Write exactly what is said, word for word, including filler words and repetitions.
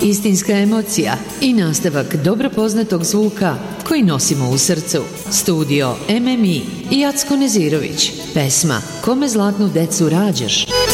istinska emocija i nastavak dobro poznatog zvuka koji nosimo u srcu. Studio M M I i Jacko Nezirović. Pesma Kome zlatnu decu rađaš?